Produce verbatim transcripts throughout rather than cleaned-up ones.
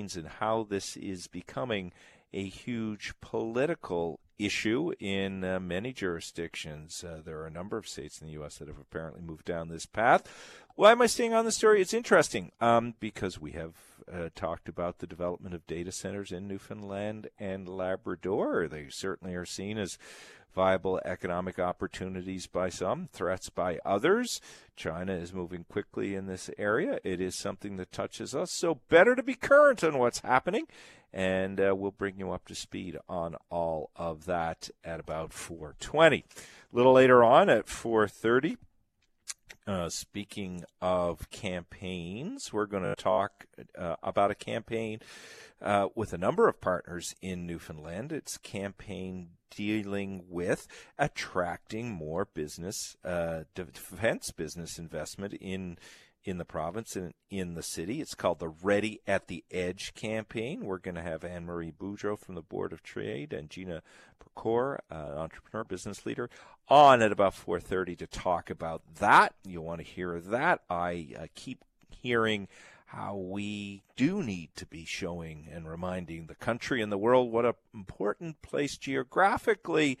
campaigns and how this is becoming a huge political issue in uh, many jurisdictions. Uh, there are a number of states in the U S that have apparently moved down this path. Why am I staying on the story? It's interesting um, because we have uh, talked about the development of data centers in Newfoundland and Labrador. They certainly are seen as viable economic opportunities by some, threats by others. China is moving quickly in this area. It is something that touches us, so better to be current on what's happening, and uh, we'll bring you up to speed on all of that at about four twenty. A little later on at four thirty, Uh, speaking of campaigns, we're going to talk uh, about a campaign uh, with a number of partners in Newfoundland. It's a campaign dealing with attracting more business, uh, defense business investment in in the province and in the city. It's called the Ready at the Edge campaign. We're going to have Anne-Marie Boudreau from the Board of Trade and Gina Procor, uh, an entrepreneur, business leader, on at about four thirty to talk about that. You'll want to hear that. I uh, keep hearing how we do need to be showing and reminding the country and the world what an important place geographically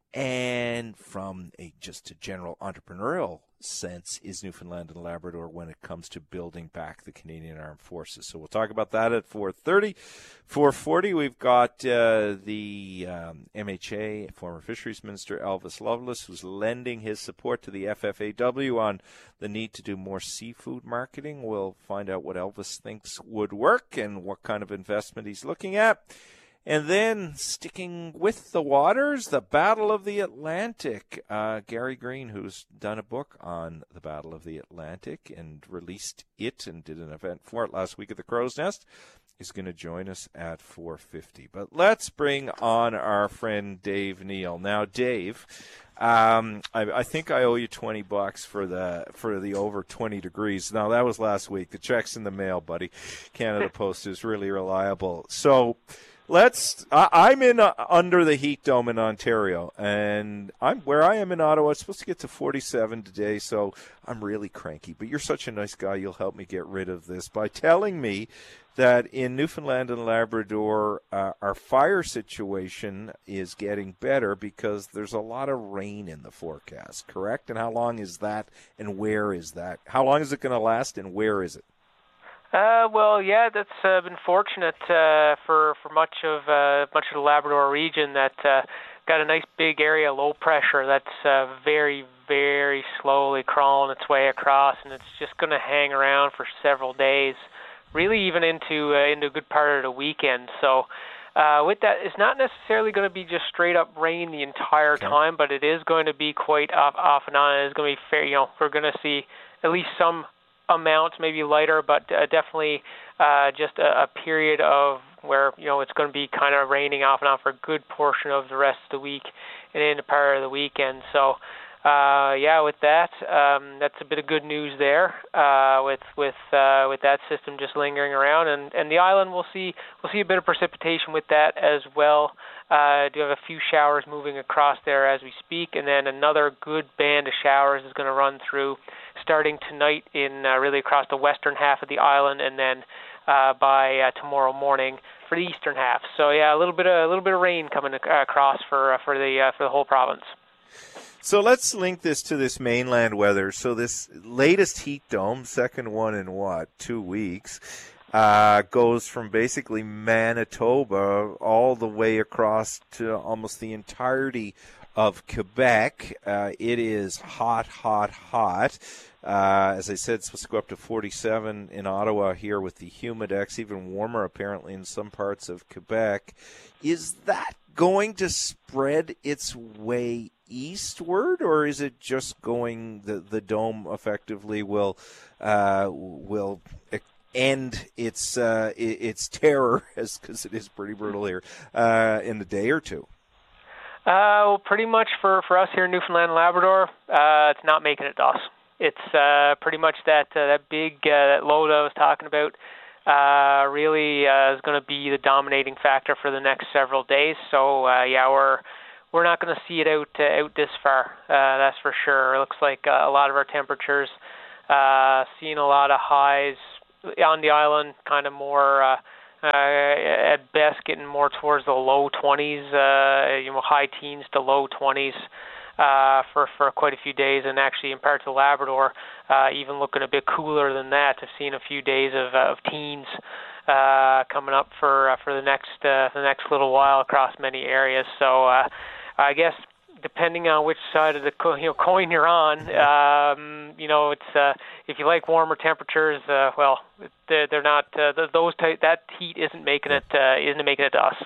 and from a just a general entrepreneurial sense is Newfoundland and Labrador when it comes to building back the Canadian Armed Forces. So we'll talk about that at four thirty. four forty, we've got uh, the um, M H A, former Fisheries Minister Elvis Lovelace, who's lending his support to the F F A W on the need to do more seafood marketing. We'll find out what Elvis thinks would work and what kind of investment he's looking at. And then, sticking with the waters, the Battle of the Atlantic. Uh, Gary Green, who's done a book on the Battle of the Atlantic and released it and did an event for it last week at the Crow's Nest, is going to join us at four fifty. But let's bring on our friend Dave Neal. Now, Dave, um, I, I think I owe you twenty bucks for the for the over twenty degrees. Now, that was last week. The check's in the mail, buddy. Canada Post is really reliable. So Let's. I, I'm in uh, under the heat dome in Ontario, and I'm where I am in Ottawa. It's supposed to get to forty-seven today, so I'm really cranky. But you're such a nice guy. You'll help me get rid of this by telling me that in Newfoundland and Labrador, uh, our fire situation is getting better because there's a lot of rain in the forecast. Correct? And how long is that? And where is that? How long is it going to last? And where is it? Uh, well, yeah, that's uh, been fortunate uh, for for much of uh, much of the Labrador region that uh, got a nice big area low pressure that's uh, very very slowly crawling its way across, and it's just going to hang around for several days, really even into uh, into a good part of the weekend. So. Uh, with that, it's not necessarily going to be just straight up rain the entire okay. time, but it is going to be quite off, off and on. It's going to be fair. You know, we're going to see at least some amounts, maybe lighter, but uh, definitely uh, just a, a period of where, you know, it's going to be kind of raining off and on for a good portion of the rest of the week and into part of the weekend. So, uh, yeah, with that, um, that's a bit of good news there. Uh, with with uh, with that system just lingering around, and, and the island, we'll see we'll see a bit of precipitation with that as well. Uh, do have a few showers moving across there as we speak, and then another good band of showers is going to run through, starting tonight in uh, really across the western half of the island, and then uh, by uh, tomorrow morning for the eastern half. So yeah, a little bit of a little bit of rain coming across for uh, for the uh, for the whole province. So let's link this to this mainland weather. So this latest heat dome, second one in what, two weeks, uh, goes from basically Manitoba all the way across to almost the entirety of Quebec. Uh, it is hot, hot, hot. Uh, as I said, it's supposed to go up to forty-seven in Ottawa here with the Humidex, even warmer apparently in some parts of Quebec. Is that going to spread its way eastward, or is it just going, the, the dome effectively will uh, will end its uh, its terror, as because it is pretty brutal here, uh, in a day or two? Uh, well, pretty much for, for us here in Newfoundland and Labrador, uh, it's not making it to us. It's uh, pretty much that uh, that big uh, that load I was talking about uh, really uh, is going to be the dominating factor for the next several days. So uh, yeah, we're we're not going to see it out uh, out this far. Uh, that's for sure. It looks like uh, a lot of our temperatures, uh, seeing a lot of highs on the island, kind of more uh, uh, S getting more towards the low twenties, uh, you know, high teens to low twenties uh, for for quite a few days, and actually in parts of Labrador, uh, even looking a bit cooler than that. I've seen a few days of of teens uh, coming up for uh, for the next uh, the next little while across many areas. So uh, I guess, depending on which side of the co- you know, coin you're on, um, you know, it's uh, if you like warmer temperatures, uh, well, they're, they're not uh, those type, that heat isn't making it uh, isn't making it to us.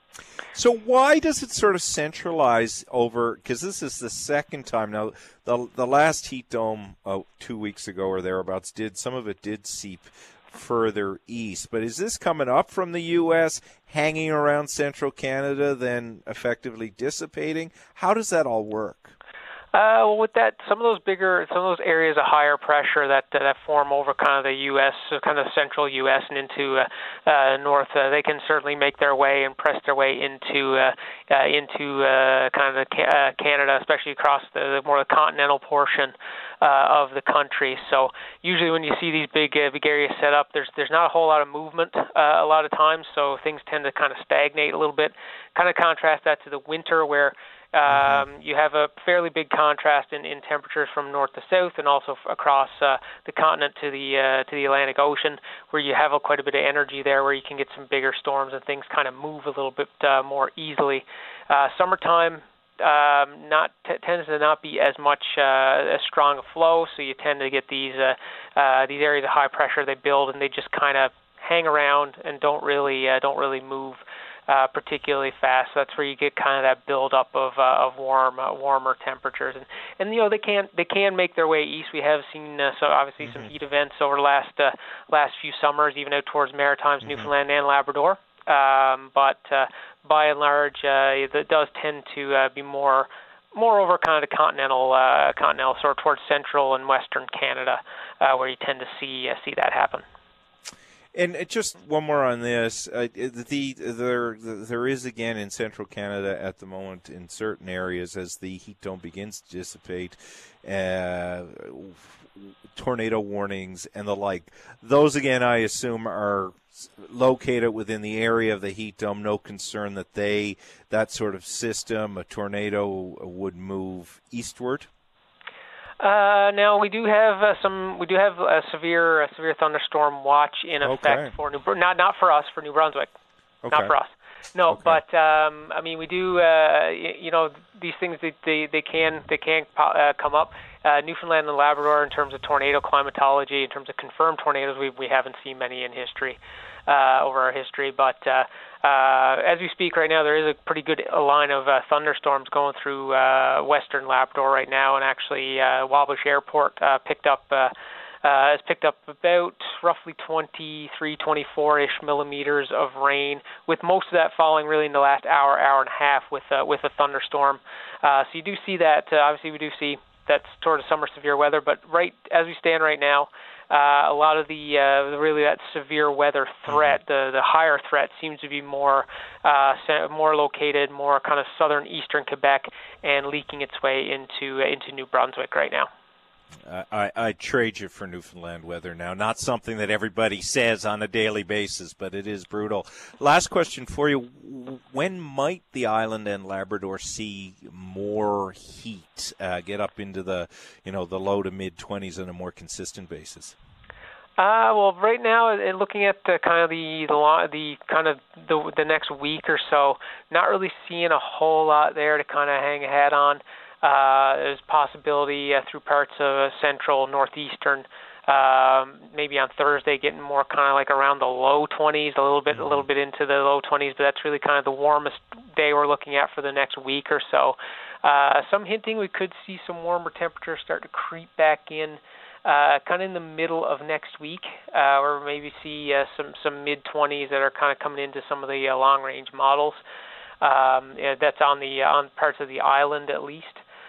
So why does it sort of centralize over? Because this is the second time now. The the last heat dome uh, two weeks ago or thereabouts did some of it did seep further east, but is this coming up from the U S, hanging around central Canada, then effectively dissipating? How does that all work? Uh, well, with that, some of those bigger, some of those areas of higher pressure that uh, that form over kind of the U S, so kind of central U S and into uh, uh, north, uh, they can certainly make their way and press their way into uh, uh, into uh, kind of the ca- uh, Canada, especially across the, the more the continental portion uh, of the country. So usually when you see these big uh, big areas set up, there's there's not a whole lot of movement uh, a lot of times, so things tend to kind of stagnate a little bit. Kind of contrast that to the winter where Um, you have a fairly big contrast in, in temperatures from north to south, and also f- across uh, the continent to the uh, to the Atlantic Ocean, where you have a, quite a bit of energy there, where you can get some bigger storms and things kind of move a little bit uh, more easily. Uh, summertime um, not t- tends to not be as much uh, as strong a flow, so you tend to get these uh, uh, these areas of high pressure. They build and they just kind of hang around and don't really uh, don't really move Uh, particularly fast. So that's where you get kind of that buildup of uh, of warm, uh, warmer temperatures, and and you know they can they can make their way east. We have seen uh, so obviously mm-hmm. some heat events over the last uh, last few summers, even out towards Maritimes, mm-hmm. Newfoundland, and Labrador. Um, but uh, by and large, uh, it does tend to uh, be more. Moreover, kind of the continental, uh, continental, sort of towards central and western Canada, uh, where you tend to see uh, see that happen. And just one more on this. Uh, the there there is again in central Canada at the moment in certain areas as the heat dome begins to dissipate, uh, tornado warnings and the like. Those again, I assume, are located within the area of the heat dome. No concern that they that sort of system, a tornado, would move eastward. Uh, now we do have uh, some. We do have a severe, a severe thunderstorm watch in effect okay. for New. Not not for us, for New Brunswick. Okay. Not for us. No, okay. but um, I mean, we do. Uh, you, you know, these things they they, they can they can uh, come up. Uh, Newfoundland and Labrador, in terms of tornado climatology, in terms of confirmed tornadoes, we we haven't seen many in history, uh, over our history. But uh, uh, as we speak right now, there is a pretty good line of uh, thunderstorms going through uh, western Labrador right now, and actually uh, Wabash Airport uh, picked up uh, uh, has picked up about roughly twenty-three, twenty-four-ish millimeters of rain, with most of that falling really in the last hour, hour and a half with uh, with a thunderstorm. Uh, so you do see that. Uh, obviously, we do see that's sort of summer severe weather, but right as we stand right now, uh, a lot of the uh, really that severe weather threat, the the higher threat, seems to be more uh, more located, more kind of southern eastern Quebec, and leaking its way into uh, into New Brunswick right now. Uh, I, I trade you for Newfoundland weather now. Not something that everybody says on a daily basis, but it is brutal. Last question for you. When might the island and Labrador see more heat, uh, get up into the, you know, the low to mid-twenties on a more consistent basis? Uh, well, right now, looking at the kind of the the, the kind of the, the next week or so, not really seeing a whole lot there to kind of hang a hat on. Uh, there's possibility uh, through parts of uh, central, northeastern, um, maybe on Thursday, getting more kind of like around the low twenties, a little bit, a little bit into the low twenties. But that's really kind of the warmest day we're looking at for the next week or so. Uh, some hinting we could see some warmer temperatures start to creep back in, uh, kind of in the middle of next week, uh, or maybe see uh, some some mid twenties that are kind of coming into some of the uh, long range models. Um, yeah, that's on the uh, on parts of the island at least.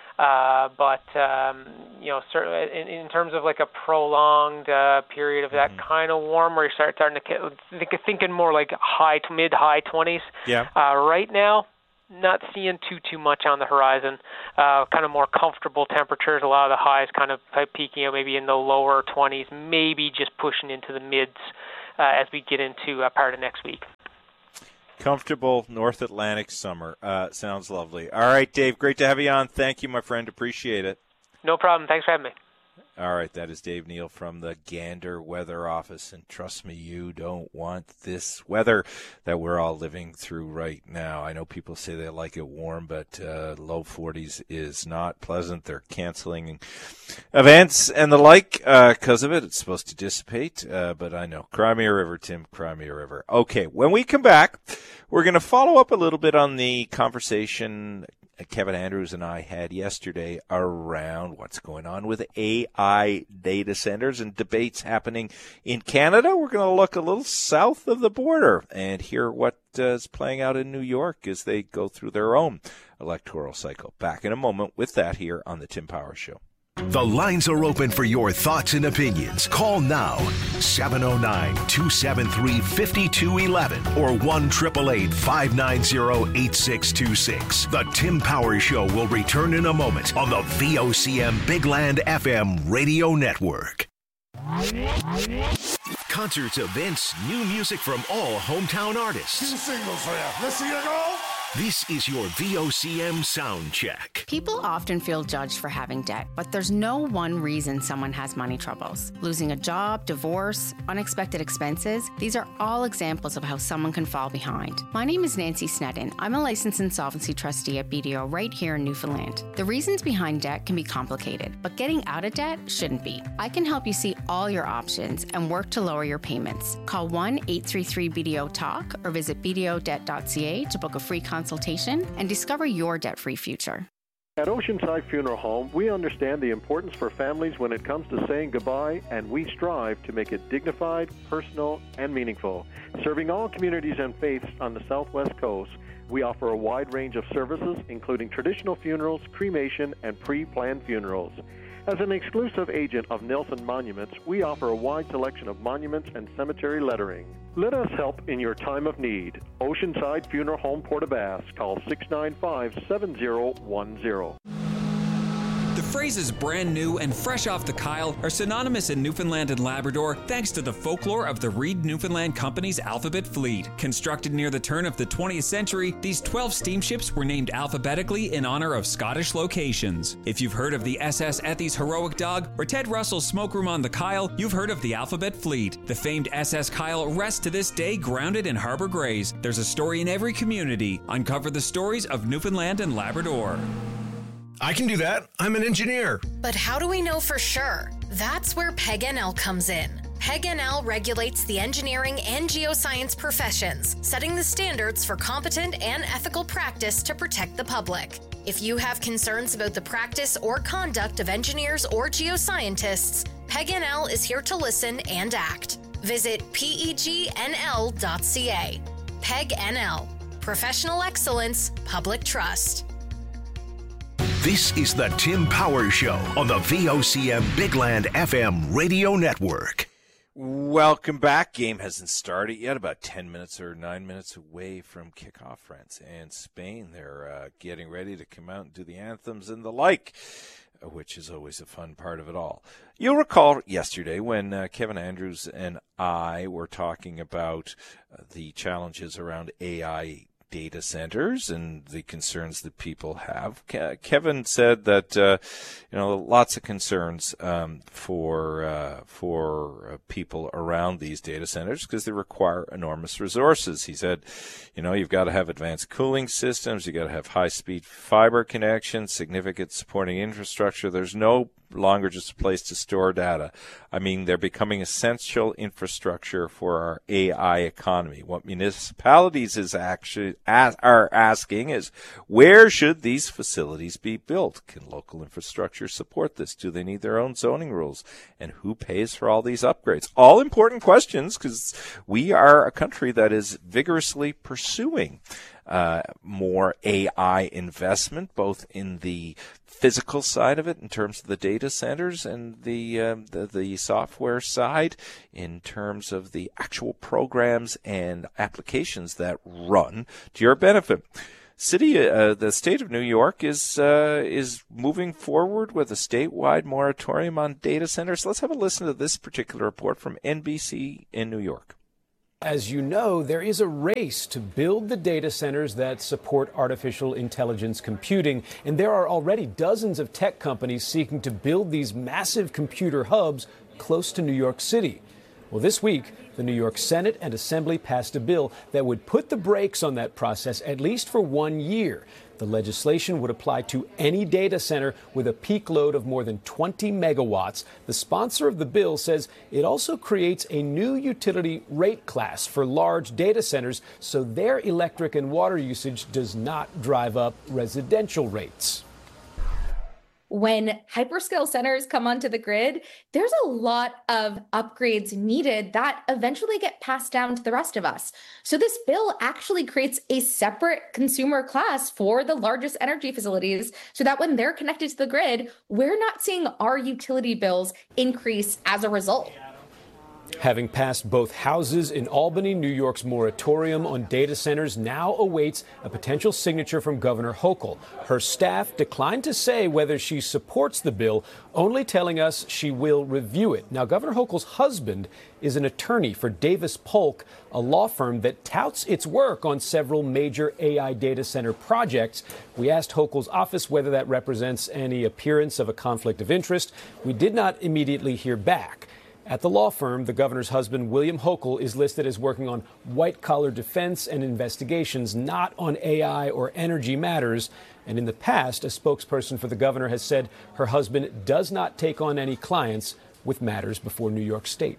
Uh, but, um, you know, certainly in, in terms of like a prolonged uh, period of that mm-hmm. kind of warm, where you start starting to think, thinking more like high to mid high twenties. Yeah. Uh, right now, not seeing too too much on the horizon. Uh, kind of more comfortable temperatures. A lot of the highs kind of peaking out maybe in the lower twenties, maybe just pushing into the mids uh, as we get into uh, part of next week. Comfortable North Atlantic summer. Uh, sounds lovely. All right, Dave, great to have you on. Thank you, my friend. Appreciate it. No problem. Thanks for having me. All right, that is Dave Neal from the Gander Weather Office. And trust me, you don't want this weather that we're all living through right now. I know people say they like it warm, but uh, low forties is not pleasant. They're canceling events and the like because uh, of it. It's supposed to dissipate, uh, but I know. Cry me a river, Tim. Cry me a river. Okay, when we come back, we're going to follow up a little bit on the conversation Kevin Andrews and I had yesterday around what's going on with A I data centers and debates happening in Canada. We're going to look a little south of the border and hear what uh, is playing out in New York as they go through their own electoral cycle. Back in a moment with that here on the Tim Power Show. The lines are open for your thoughts and opinions. Call now, seven oh nine, two seven three, five two one one or one eight eight eight, five nine zero, eight six two six. The Tim Power Show will return in a moment on the V O C M Big Land F M radio network. Concerts, events, new music from all hometown artists. Two singles for you. Let's see you go. This is your V O C M Sound Check. People often feel judged for having debt, but there's no one reason someone has money troubles. Losing a job, divorce, unexpected expenses, these are all examples of how someone can fall behind. My name is Nancy Sneddon. I'm a licensed insolvency trustee at B D O right here in Newfoundland. The reasons behind debt can be complicated, but getting out of debt shouldn't be. I can help you see all your options and work to lower your payments. Call one eight three three B D O talk or visit b d o debt dot c a to book a free consultation consultation and discover your debt-free future. At Oceanside Funeral Home, we understand the importance for families when it comes to saying goodbye, and we strive to make it dignified, personal, and meaningful. Serving all communities and faiths on the Southwest Coast, we offer a wide range of services, including traditional funerals, cremation, and pre-planned funerals. As an exclusive agent of Nelson Monuments, we offer a wide selection of monuments and cemetery lettering. Let us help in your time of need. Oceanside Funeral Home, Port-aux-Basques. Call six nine five, seven zero one zero. The phrases brand new and fresh off the Kyle are synonymous in Newfoundland and Labrador thanks to the folklore of the Reed Newfoundland Company's Alphabet Fleet. Constructed near the turn of the twentieth century, these twelve steamships were named alphabetically in honor of Scottish locations. If you've heard of the S S Ethy's Heroic Dog or Ted Russell's Smoke Room on the Kyle, you've heard of the Alphabet Fleet. The famed S S Kyle rests to this day grounded in Harbour Grays. There's a story in every community. Uncover the stories of Newfoundland and Labrador. I can do that. I'm an engineer. But how do we know for sure? That's where P E G N L comes in. P E G N L regulates the engineering and geoscience professions, setting the standards for competent and ethical practice to protect the public. If you have concerns about the practice or conduct of engineers or geoscientists, P E G N L is here to listen and act. Visit P E G N L dot C A. P E G N L. Professional excellence, public trust. This is the Tim Power Show on the V O C M Big Land F M radio network. Welcome back. Game hasn't started yet. About ten minutes or nine minutes away from kickoff, France and Spain. They're uh, getting ready to come out and do the anthems and the like, which is always a fun part of it all. You'll recall yesterday when uh, Kevin Andrews and I were talking about uh, the challenges around A I data centers and the concerns that people have. Ke- Kevin said that uh, you know lots of concerns um, for uh, for uh, people around these data centers because they require enormous resources. He said, you know, you've got to have advanced cooling systems, you got to have high-speed fiber connections, significant supporting infrastructure. There's no longer just a place to store data. I mean, they're becoming essential infrastructure for our A I economy. What municipalities is actually as, are asking is, where should these facilities be built? Can local infrastructure support this? Do they need their own zoning rules? And who pays for all these upgrades? All important questions because we are a country that is vigorously pursuing uh, more A I investment, both in the physical side of it in terms of the data centers and the, um, the the software side in terms of the actual programs and applications that run to your benefit. City, uh, the state of New York is uh, is moving forward with a statewide moratorium on data centers. Let's have a listen to this particular report from N B C in New York. As you know, there is a race to build the data centers that support artificial intelligence computing, and there are already dozens of tech companies seeking to build these massive computer hubs close to New York City. Well, this week, the New York Senate and Assembly passed a bill that would put the brakes on that process at least for one year. The legislation would apply to any data center with a peak load of more than twenty megawatts. The sponsor of the bill says it also creates a new utility rate class for large data centers so their electric and water usage does not drive up residential rates. When hyperscale centers come onto the grid, there's a lot of upgrades needed that eventually get passed down to the rest of us. So this bill actually creates a separate consumer class for the largest energy facilities so that when they're connected to the grid, we're not seeing our utility bills increase as a result. Having passed both houses in Albany, New York's moratorium on data centers now awaits a potential signature from Governor Hochul. Her staff declined to say whether she supports the bill, only telling us she will review it. Now, Governor Hochul's husband is an attorney for Davis Polk, a law firm that touts its work on several major A I data center projects. We asked Hochul's office whether that represents any appearance of a conflict of interest. We did not immediately hear back. At the law firm, the governor's husband, William Hochul, is listed as working on white-collar defense and investigations, not on A I or energy matters. And in the past, a spokesperson for the governor has said her husband does not take on any clients with matters before New York State.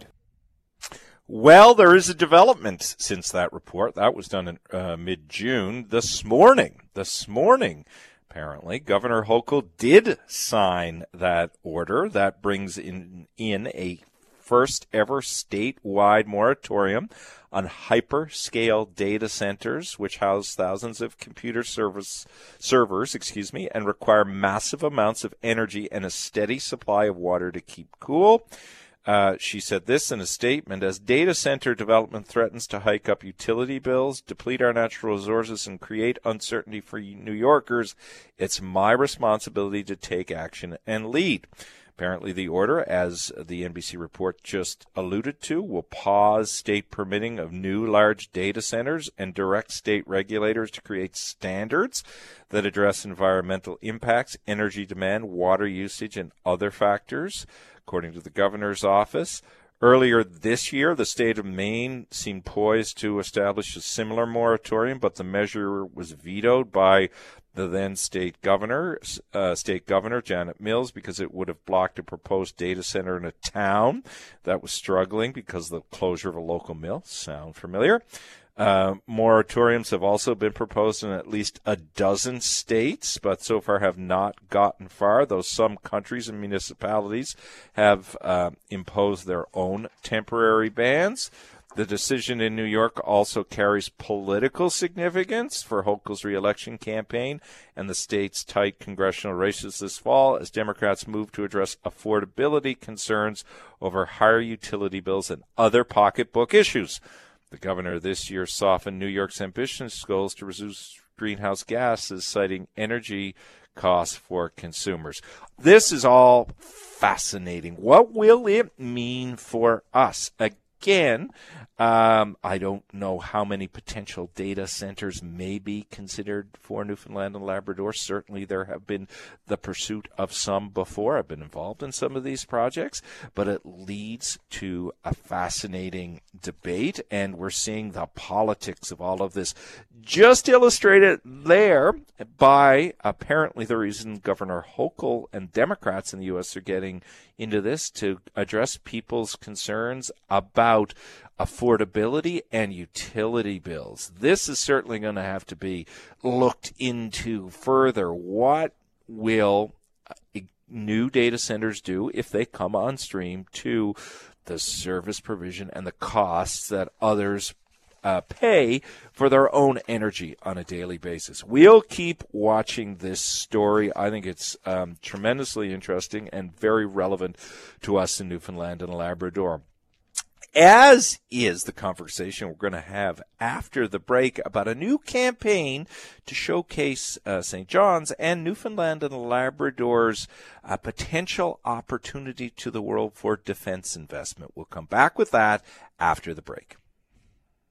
Well, there is a development since that report. That was done in uh, mid-June. This morning, this morning, apparently, Governor Hochul did sign that order. That brings in, in a first ever statewide moratorium on hyperscale data centers, which house thousands of computer service, servers, excuse me, and require massive amounts of energy and a steady supply of water to keep cool. Uh, she said this in a statement: as data center development threatens to hike up utility bills, deplete our natural resources, and create uncertainty for New Yorkers, it's my responsibility to take action and lead. Apparently, the order, as the N B C report just alluded to, will pause state permitting of new large data centers and direct state regulators to create standards that address environmental impacts, energy demand, water usage, and other factors, according to the governor's office. Earlier this year, the state of Maine seemed poised to establish a similar moratorium, but the measure was vetoed by the then state governor, uh, state governor Janet Mills, because it would have blocked a proposed data center in a town that was struggling because of the closure of a local mill. Sound familiar? Uh, moratoriums have also been proposed in at least a dozen states, but so far have not gotten far, though some countries and municipalities have uh, imposed their own temporary bans. The decision in New York also carries political significance for Hochul's re-election campaign and the state's tight congressional races this fall as Democrats move to address affordability concerns over higher utility bills and other pocketbook issues. The governor this year softened New York's ambitious goals to reduce greenhouse gases, citing energy costs for consumers. This is all fascinating. What will it mean for us? Again, um, I don't know how many potential data centers may be considered for Newfoundland and Labrador. Certainly there have been the pursuit of some before. I've been involved in some of these projects, but it leads to a fascinating debate, and we're seeing the politics of all of this just illustrated there by apparently the reason Governor Hochul and Democrats in the U S are getting into this, to address people's concerns about affordability and utility bills. This is certainly going to have to be looked into further. What will new data centers do if they come on stream to the service provision and the costs that others Uh, pay for their own energy on a daily basis? We'll keep watching this story. I think it's um, tremendously interesting and very relevant to us in Newfoundland and Labrador, as is the conversation we're going to have after the break about a new campaign to showcase uh, Saint John's and Newfoundland and Labrador's uh, potential opportunity to the world for defense investment. We'll come back with that after the break.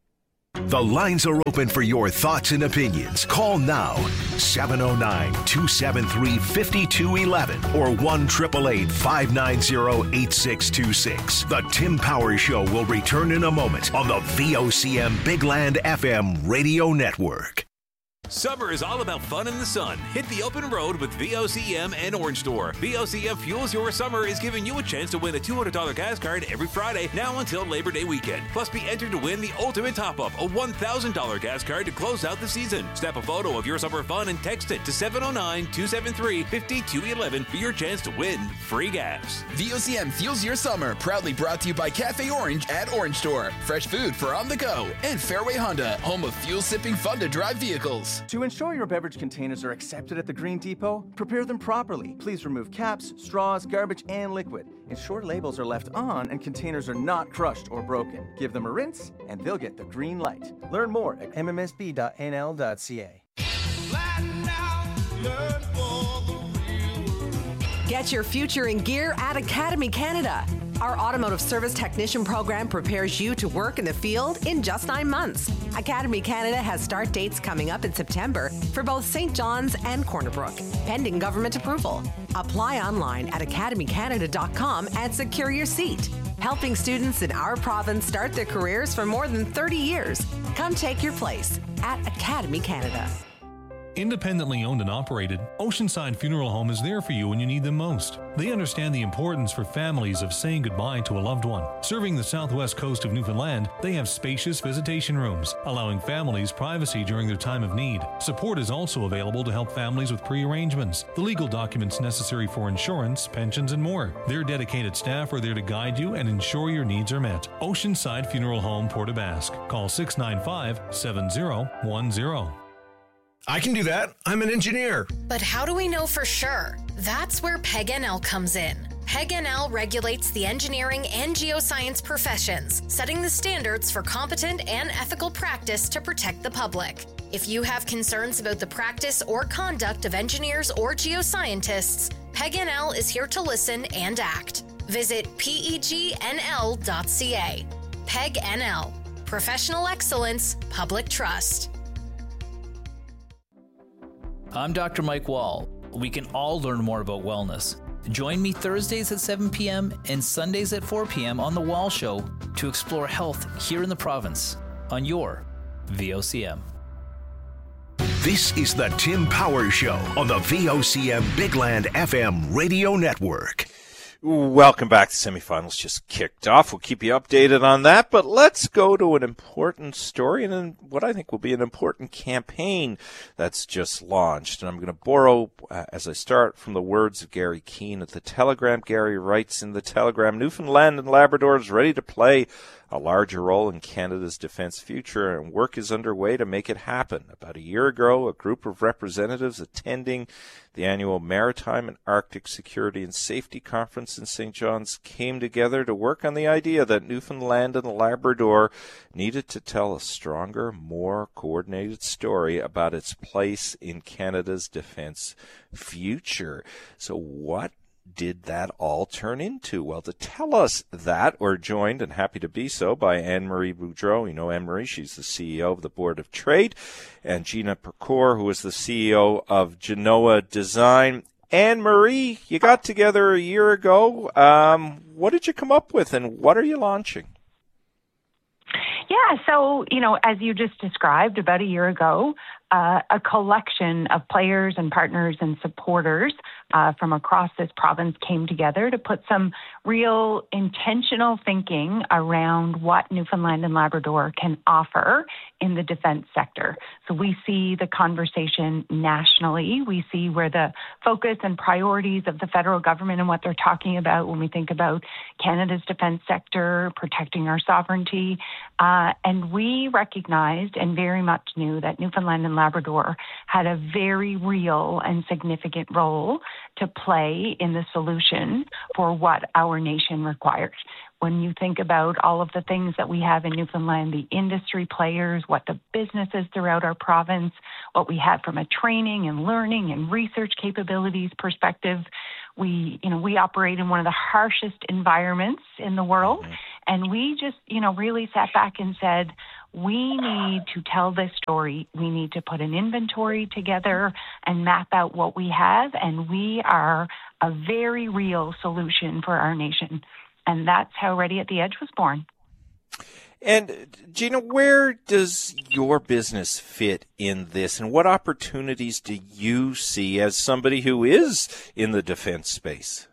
The lines are open for your thoughts and opinions. Call now, seven oh nine, two seven three, five two one one or one eight eight eight, five nine zero, eight six two six. The Tim Powers Show will return in a moment on the V O C M Big Land F M radio network. Summer is all about fun in the sun. Hit the open road with V O C M and Orange Store. V O C M Fuels Your Summer is giving you a chance to win a two hundred dollars gas card every Friday, now until Labor Day weekend. Plus, be entered to win the ultimate top-up, a one thousand dollars gas card to close out the season. Snap a photo of your summer fun and text it to seven oh nine, two seven three, five two one one for your chance to win free gas. V O C M Fuels Your Summer, proudly brought to you by Cafe Orange at Orange Store. Fresh food for on the go. And Fairway Honda, home of fuel-sipping, fun-to-drive vehicles. To ensure your beverage containers are accepted at the Green Depot, prepare them properly. Please remove caps, straws, garbage, and liquid. Ensure labels are left on and containers are not crushed or broken. Give them a rinse, and they'll get the green light. Learn more at m m s b dot n l dot c a. Get your future in gear at Academy Canada. Our automotive service technician program prepares you to work in the field in just nine months. Academy Canada has start dates coming up in September for both Saint John's and Corner Brook, pending government approval. Apply online at academy canada dot com and secure your seat. Helping students in our province start their careers for more than thirty years. Come take your place at Academy Canada. Independently owned and operated, Oceanside Funeral Home is there for you when you need them most. They understand the importance for families of saying goodbye to a loved one. Serving the southwest coast of Newfoundland, they have spacious visitation rooms, allowing families privacy during their time of need. Support is also available to help families with pre-arrangements, the legal documents necessary for insurance, pensions, and more. Their dedicated staff are there to guide you and ensure your needs are met. Oceanside Funeral Home, Port aux Basques. Call six nine five, seven zero one zero. I can do that. I'm an engineer. But how do we know for sure? That's where Peg N L comes in. Peg N L regulates the engineering and geoscience professions, setting the standards for competent and ethical practice to protect the public. If you have concerns about the practice or conduct of engineers or geoscientists, Peg N L is here to listen and act. Visit peg n l dot c a. Peg N L. Professional excellence, public trust. I'm Doctor Mike Wall. We can all learn more about wellness. Join me Thursdays at seven p.m. and Sundays at four p.m. on The Wall Show to explore health here in the province on your V O C M. This is the Tim Powers Show on the V O C M Big Land F M radio network. Welcome back. The semifinals just kicked off. We'll keep you updated on that, but let's go to an important story and what I think will be an important campaign that's just launched. And I'm going to borrow, uh, as I start, from the words of Gary Keane at the Telegram. Gary writes in the Telegram, Newfoundland and Labrador is ready to play a larger role in Canada's defense future, and work is underway to make it happen. About a year ago, a group of representatives attending the annual Maritime and Arctic Security and Safety Conference in Saint John's came together to work on the idea that Newfoundland and Labrador needed to tell a stronger, more coordinated story about its place in Canada's defense future. So what did that all turn into? Well, to tell us that, we're joined, and happy to be so, by Anne-Marie Boudreau. You know Anne-Marie, she's the C E O of the Board of Trade, and Gina Percour, who is the C E O of Genoa Design. Anne-Marie, you got together a year ago. Um, what did you come up with, and what are you launching? Yeah, so, you know, as you just described, about a year ago, uh, a collection of players and partners and supporters uh, from across this province came together to put some real intentional thinking around what Newfoundland and Labrador can offer in the defense sector. So we see the conversation nationally. We see where the focus and priorities of the federal government and what they're talking about when we think about Canada's defense sector, protecting our sovereignty. Uh, and we recognized and very much knew that Newfoundland and Labrador had a very real and significant role to play in the solution for what our nation requires. When you think about all of the things that we have in Newfoundland, the industry players, what the businesses throughout our province, what we have from a training and learning and research capabilities perspective, we, you know, we operate in one of the harshest environments in the world. And we just, you know, really sat back and said, We need to tell this story. We need to put an inventory together and map out what we have, and we are a very real solution for our nation. And that's how Ready at the Edge was born. And Gina, where does your business fit in this, and what opportunities do you see as somebody who is in the defense space?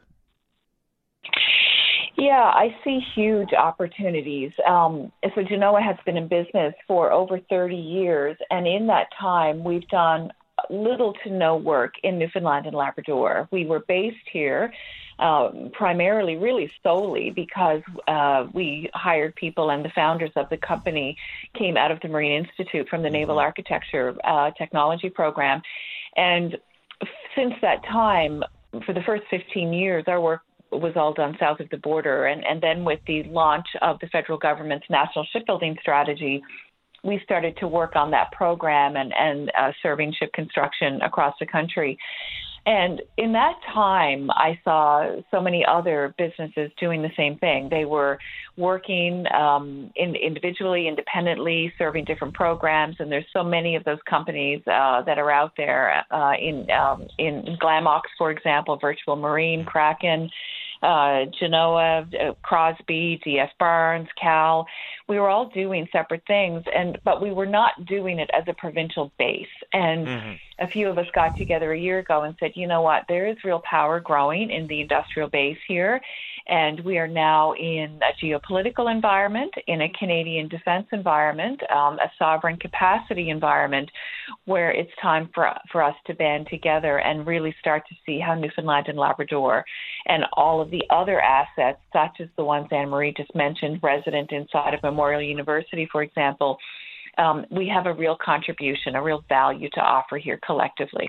Yeah, I see huge opportunities. Um, so Genoa has been in business for over thirty years, and in that time, we've done little to no work in Newfoundland and Labrador. We were based here um, primarily, really solely, because uh, we hired people, and the founders of the company came out of the Marine Institute from the Naval Architecture uh, Technology Program. And since that time, for the first fifteen years, our work was all done south of the border. And, and then with the launch of the federal government's national shipbuilding strategy, we started to work on that program and, and uh, serving ship construction across the country. And in that time, I saw so many other businesses doing the same thing. They were working um, in, individually, independently, serving different programs. And there's so many of those companies uh, that are out there uh, in, um, in Glamox, for example, Virtual Marine, Kraken, Uh, Genoa, uh, Crosby, D F Barnes, Cal. We were all doing separate things, and but we were not doing it as a provincial base. And mm-hmm. a few of us got together a year ago and said, you know what, there is real power growing in the industrial base here, and we are now in a geopolitical environment, in a Canadian defense environment, um, a sovereign capacity environment, where it's time for for us to band together and really start to see how Newfoundland and Labrador and all of the other assets, such as the ones Anne-Marie just mentioned, resident inside of Memorial University, for example, um, we have a real contribution, a real value to offer here collectively.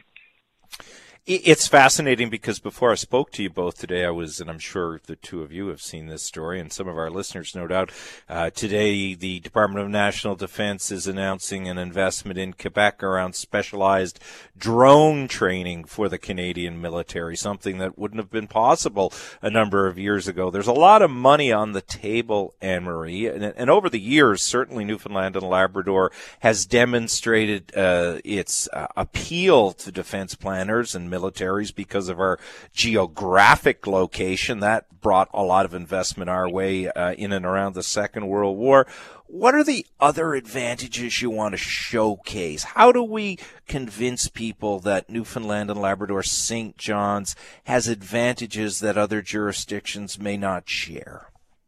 It's fascinating because before I spoke to you both today, I was, and I'm sure the two of you have seen this story, and some of our listeners, no doubt, uh, today the Department of National Defense is announcing an investment in Quebec around specialized drone training for the Canadian military, something that wouldn't have been possible a number of years ago. There's a lot of money on the table, Anne-Marie, and, and over the years, certainly Newfoundland and Labrador has demonstrated uh, its uh, appeal to defense planners and militaries because of our geographic location. That brought a lot of investment our way uh, in and around the Second World War. What are the other advantages you want to showcase? How do we convince people that Newfoundland and Labrador Saint John's has advantages that other jurisdictions may not share?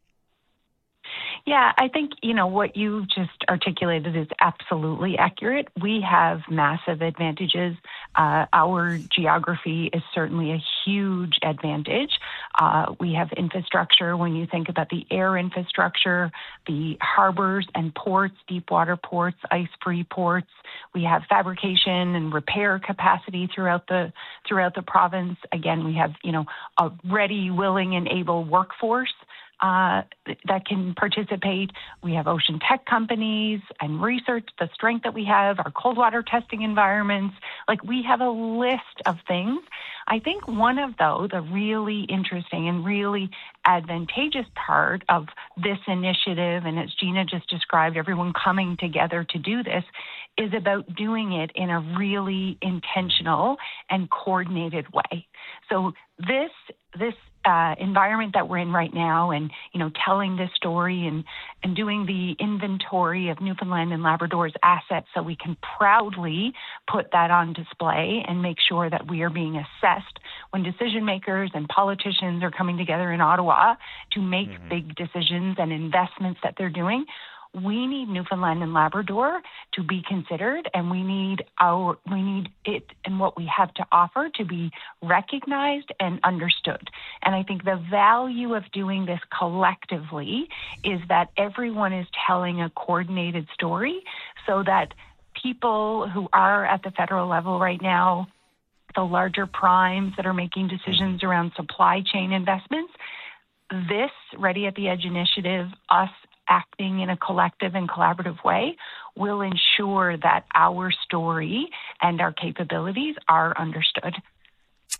Yeah, I think, you know, what you just articulated is absolutely accurate. We have massive advantages. Uh, our geography is certainly a huge advantage. Uh, we have infrastructure. When you think about the air infrastructure, the harbors and ports, deep water ports, ice-free ports, we have fabrication and repair capacity throughout the throughout the province. Again, we have, you know, a ready, willing, and able workforce Uh, that can participate. We have ocean tech companies and research, the strength that we have, our cold water testing environments. Like, we have a list of things. I think one of, though, the really interesting and really advantageous part of this initiative, and as Gina just described, everyone coming together to do this, is about doing it in a really intentional and coordinated way. So this this Uh, environment that we're in right now, and, you know, telling this story and, and doing the inventory of Newfoundland and Labrador's assets so we can proudly put that on display and make sure that we are being assessed when decision makers and politicians are coming together in Ottawa to make mm-hmm. big decisions and investments that they're doing. We need Newfoundland and Labrador to be considered, and we need our we need it and what we have to offer to be recognized and understood. And I think the value of doing this collectively is that everyone is telling a coordinated story, so that people who are at the federal level right now, the larger primes that are making decisions around supply chain investments, this Ready at the Edge initiative, us acting in a collective and collaborative way, will ensure that our story and our capabilities are understood.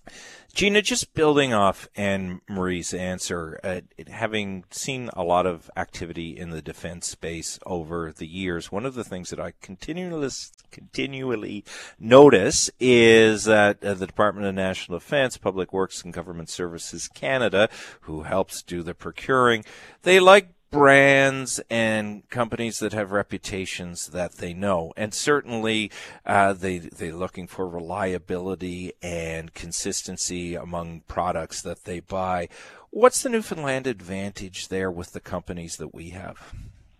Gina, just building off Anne Marie's answer, uh, having seen a lot of activity in the defense space over the years, one of the things that I continually, continually notice is that uh, the Department of National Defense, Public Works and Government Services Canada, who helps do the procuring, they like brands and companies that have reputations that they know, and certainly uh, they they're looking for reliability and consistency among products that they buy. What's the Newfoundland advantage there with the companies that we have?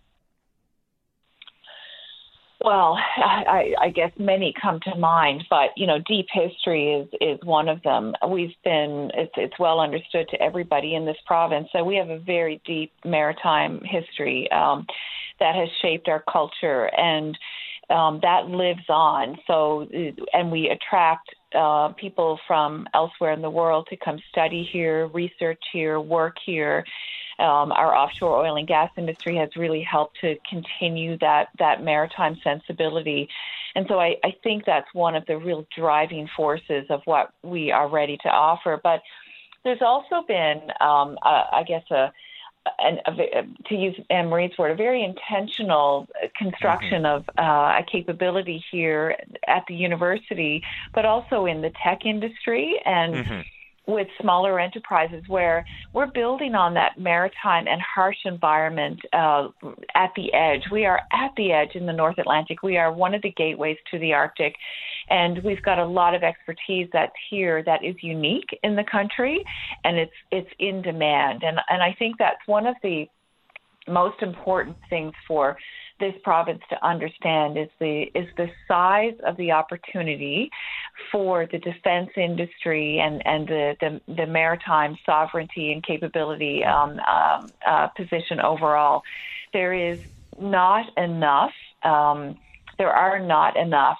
Well, I, I guess many come to mind, but, you know, deep history is, is one of them. We've been, it's, it's well understood to everybody in this province. So we have a very deep maritime history um, that has shaped our culture, and um, that lives on. So, and we attract uh, people from elsewhere in the world to come study here, research here, work here. Um, our offshore oil and gas industry has really helped to continue that, that maritime sensibility. And so I, I think that's one of the real driving forces of what we are ready to offer. But there's also been, um, a, I guess, a, an, a, to use Anne Marie's word, a very intentional construction mm-hmm. of uh, a capability here at the university, but also in the tech industry and mm-hmm. with smaller enterprises, where we're building on that maritime and harsh environment uh, at the edge. We are at the edge in the North Atlantic. We are one of the gateways to the Arctic, and we've got a lot of expertise that's here that is unique in the country, and it's it's in demand. And and I think that's one of the most important things for this province to understand is the is the size of the opportunity for the defense industry and, and the, the, the maritime sovereignty and capability um, um, uh, position overall. There is not enough, um, there are not enough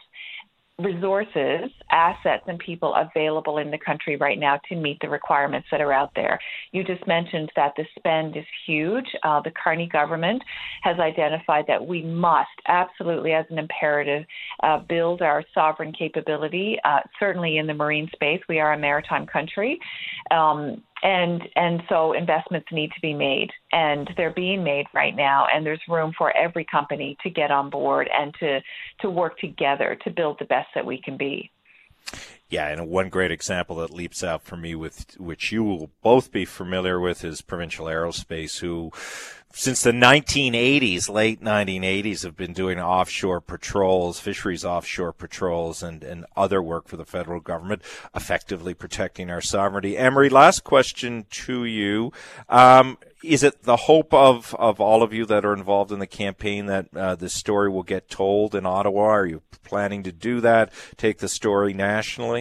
resources, assets, and people available in the country right now to meet the requirements that are out there. You just mentioned that the spend is huge. Uh, the Carney government has identified that we must absolutely, as an imperative, uh, build our sovereign capability. Uh, certainly in the marine space, we are a maritime country. Um, And and so investments need to be made, and they're being made right now, and there's room for every company to get on board and to, to work together to build the best that we can be. Yeah, and one great example that leaps out for me, with which you will both be familiar with, is Provincial Aerospace, who since the nineteen eighties, late nineteen eighties, have been doing offshore patrols, fisheries offshore patrols, and, and other work for the federal government, effectively protecting our sovereignty. Anne-Marie, last question to you. Um, is it the hope of, of all of you that are involved in the campaign that uh, this story will get told in Ottawa? Are you planning to do that, take the story nationally?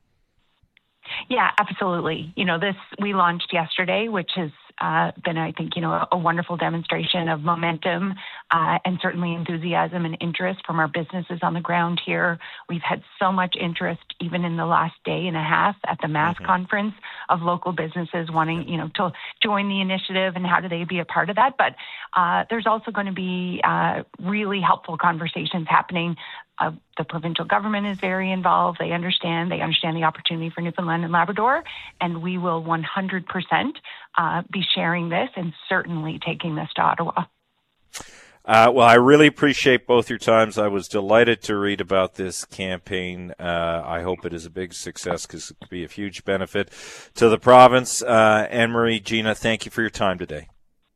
Yeah, absolutely. You know, this we launched yesterday, which has uh, been, I think, you know, a, a wonderful demonstration of momentum uh, and certainly enthusiasm and interest from our businesses on the ground here. We've had so much interest, even in the last day and a half at the MASS mm-hmm. conference, of local businesses wanting, you know, to join the initiative and how do they be a part of that. But uh, there's also going to be uh, really helpful conversations happening. Uh, the provincial government is very involved. They understand. They understand the opportunity for Newfoundland and Labrador, and we will one hundred percent uh, be sharing this and certainly taking this to Ottawa. Uh, well, I really appreciate both your times. I was delighted to read about this campaign. Uh, I hope it is a big success because it could be a huge benefit to the province. Uh, Anne-Marie, Gina, thank you for your time today.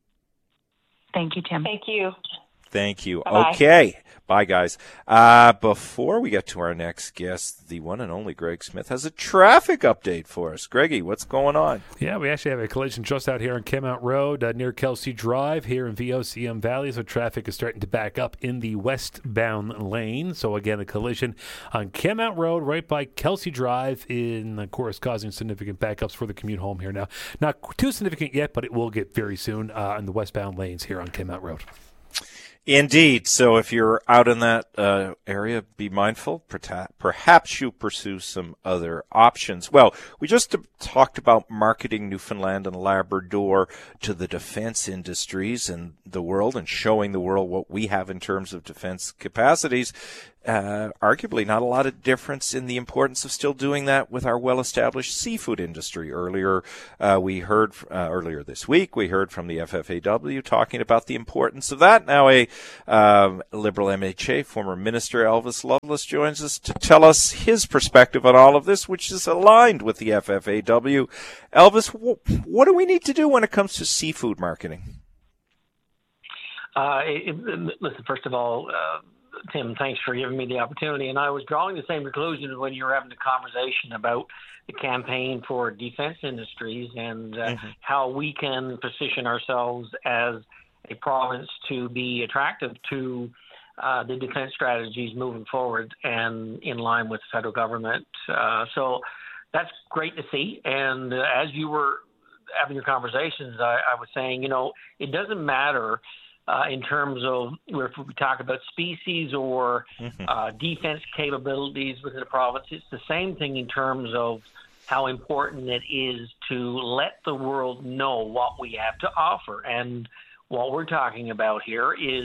Thank you, Tim. Thank you. Thank you. Bye-bye. Okay. Bye, guys. Uh, before we get to our next guest, the one and only Greg Smith has a traffic update for us. Greggy, what's going on? Yeah, we actually have a collision just out here on Cammount Road uh, near Kelsey Drive here in V O C M Valley. So traffic is starting to back up in the westbound lane. So again, a collision on Cammount Road right by Kelsey Drive, in, of course, causing significant backups for the commute home here now. Not too significant yet, but it will get very soon uh, in the westbound lanes here on Cammount Road. Indeed. So if you're out in that uh, area, be mindful. Perhaps you pursue some other options. Well, we just talked about marketing Newfoundland and Labrador to the defense industries and the world, and showing the world what we have in terms of defense capacities. uh, arguably not a lot of difference in the importance of still doing that with our well-established seafood industry. Earlier, uh, we heard uh, earlier this week, we heard from the F F A W talking about the importance of that. Now, a um, Liberal M H A, former Minister Elvis Loveless, joins us to tell us his perspective on all of this, which is aligned with the F F A W. Elvis, wh- what do we need to do when it comes to seafood marketing? Uh, it, it, listen, first of all, uh, Tim, thanks for giving me the opportunity. And I was drawing the same conclusion when you were having the conversation about the campaign for defense industries and uh, mm-hmm. how we can position ourselves as a province to be attractive to uh, the defense strategies moving forward and in line with the federal government. Uh, so that's great to see. And uh, as you were having your conversations, I, I was saying, you know, it doesn't matter Uh, in terms of if we talk about species or mm-hmm. uh, defense capabilities within the province, it's the same thing in terms of how important it is to let the world know what we have to offer. And what we're talking about here is,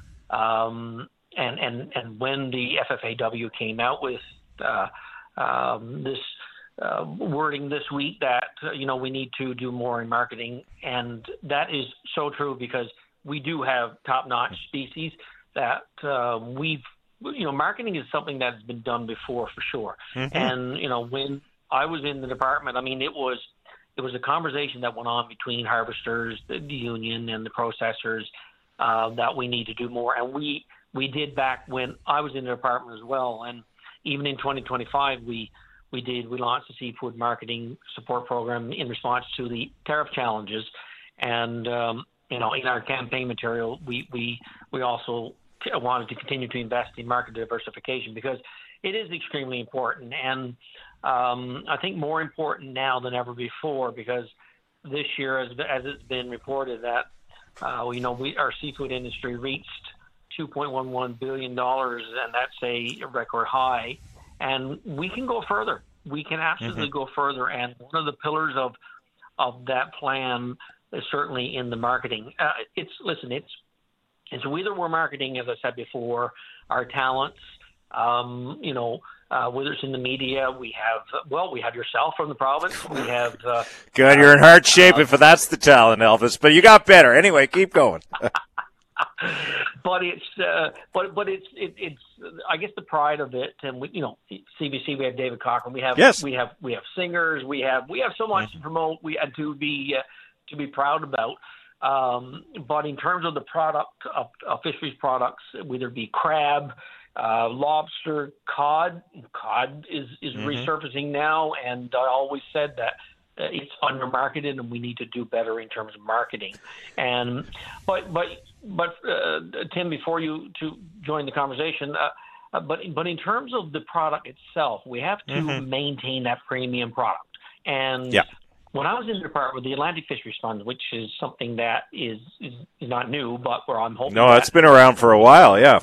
um, and, and, and when the F F A W came out with uh, um, this uh, wording this week that, uh, you know, we need to do more in marketing, and that is so true because we do have top-notch species that uh, we've, you know, marketing is something that's been done before for sure. Mm-hmm. And, you know, when I was in the department, I mean, it was it was a conversation that went on between harvesters, the, the union, and the processors uh, that we need to do more. And we, we did back when I was in the department as well. And even in twenty twenty-five, we, we did, we launched the Seafood Marketing Support Program in response to the tariff challenges. And, um, you know, in our campaign material, we we we also t- wanted to continue to invest in market diversification because it is extremely important, and um, I think more important now than ever before because this year, as as it's been reported, that uh, you know we our seafood industry reached two point one one billion dollars, and that's a record high, and we can go further. We can absolutely mm-hmm. go further, and one of the pillars of of that plan is certainly in the marketing. Uh, it's listen, it's it's whether we're marketing, as I said before, our talents. Um, you know, uh, whether it's in the media, we have well, we have yourself from the province. We have uh, good. You're in hard shape uh, if that's the talent, Elvis. But you got better anyway. Keep going. But it's uh, but but it's it, it's I guess the pride of it, and we, you know, C B C, we have David Cochran. We have yes. we have we have singers. We have we have so much mm-hmm. to promote. We and to be. Uh, to be proud about. Um, but in terms of the product of, of fisheries products, whether it be crab, uh, lobster, cod, cod is, is mm-hmm. resurfacing now. And I always said that uh, it's under-marketed and we need to do better in terms of marketing. And But, but, but uh, Tim, before you to join the conversation, uh, uh, but, but in terms of the product itself, we have to mm-hmm. maintain that premium product. And yeah. When I was in the department with the Atlantic Fisheries Fund, which is something that is, is not new, but where I'm hoping. No, it's been around for a while, yeah.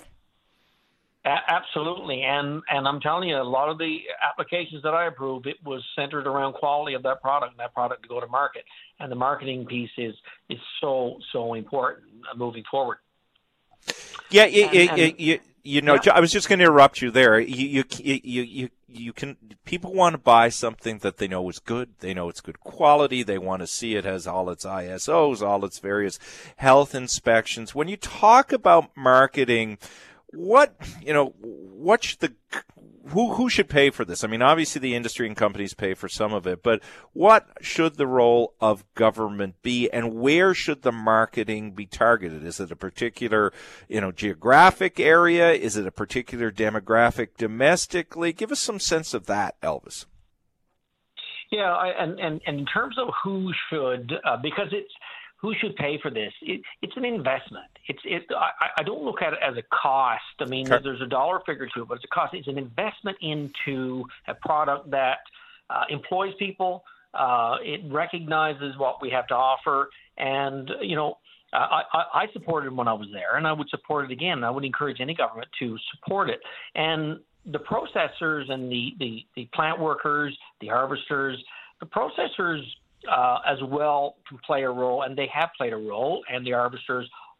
A- absolutely, and and I'm telling you, a lot of the applications that I approved, it was centered around quality of that product and that product to go to market, and the marketing piece is is so so important uh, moving forward. Yeah, you, and, and, you, you, you know, yeah. I was just going to interrupt you there. You, you, you, you, you can. People want to buy something that they know is good. They know it's good quality. They want to see it has all its I S Os, all its various health inspections. When you talk about marketing, what you know, what should the who who should pay for this? I mean, obviously the industry and companies pay for some of it, but what should the role of government be, and where should the marketing be targeted? Is it a particular, you know, geographic area? Is it a particular demographic domestically? Give us some sense of that, Elvis. Yeah, I, and, and and in terms of who should, uh, because it's who should pay for this? It, it's an investment. It's it. I, I don't look at it as a cost. I mean, okay. there's a dollar figure to it, but it's a cost. It's an investment into a product that uh, employs people. Uh, it recognizes what we have to offer, and you know, uh, I, I supported it when I was there, and I would support it again. I would encourage any government to support it. And the processors and the the, the plant workers, the harvesters, the processors. Uh, as well to play a role, and they have played a role, and the harvesters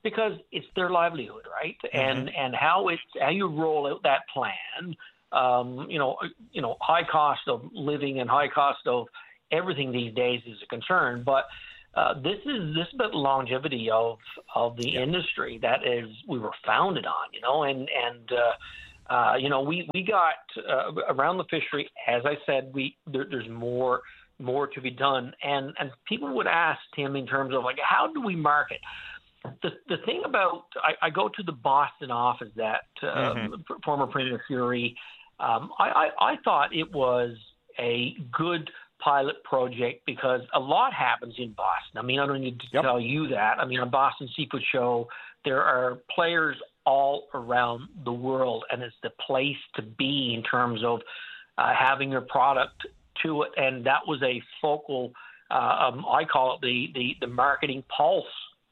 because it's their livelihood, right? Mm-hmm. And and how it's how you roll out that plan, um, you know, you know, high cost of living and high cost of everything these days is a concern. But uh, this is this is the longevity of of the yeah. industry that is we were founded on, you know, and and uh, uh, you know we we got uh, around the fishery. As I said, we there, there's more. more to be done. And and people would ask Tim in terms of like, how do we market? The the thing about, I, I go to the Boston office that uh, mm-hmm. former Premier Furey, um, I, I, I thought it was a good pilot project because a lot happens in Boston. I mean, I don't need to yep. tell you that. I mean, on Boston Seafood Show, there are players all around the world, and it's the place to be in terms of uh, having your product to it, and that was a focal, uh, um, I call it the, the, the marketing pulse